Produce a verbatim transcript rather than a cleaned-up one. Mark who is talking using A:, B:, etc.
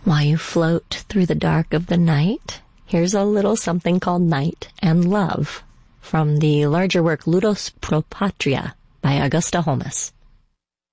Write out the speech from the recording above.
A: While you float through the dark of the night, here's a little something called Night and Love from the larger work Ludus pro Patria by Augusta Holmes.